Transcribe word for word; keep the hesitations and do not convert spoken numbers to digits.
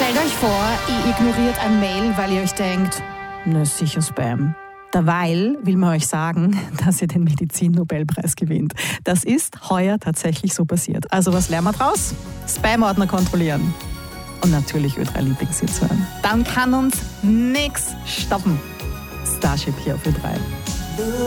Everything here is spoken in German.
Stellt euch vor, ihr ignoriert ein Mail, weil ihr euch denkt, na sicher Spam. Derweil will man euch sagen, dass ihr den Medizin-Nobelpreis gewinnt. Das ist heuer tatsächlich so passiert. Also was lernen wir draus? Spam-Ordner kontrollieren. Und natürlich Ö drei Lieblingshits hören. Dann kann uns nichts stoppen. Starship hier auf Ö drei.